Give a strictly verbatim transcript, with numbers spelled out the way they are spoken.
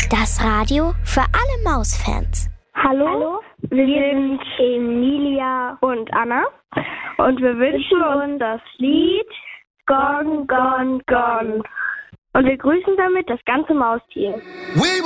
Das Radio für alle Mausfans. Hallo, Hallo, wir sind Emilia und Anna und wir wünschen uns das Lied Gone, Gone, Gone. Und wir grüßen damit das ganze Mausteam.